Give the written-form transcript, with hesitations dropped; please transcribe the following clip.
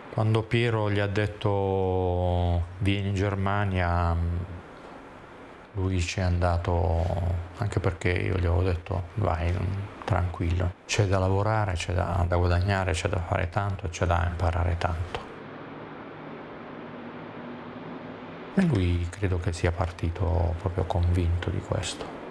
Quando Piero gli ha detto vieni in Germania, lui ci è andato, anche perché io gli avevo detto vai tranquillo, c'è da lavorare, c'è da guadagnare, c'è da fare tanto e c'è da imparare tanto. E lui credo che sia partito proprio convinto di questo.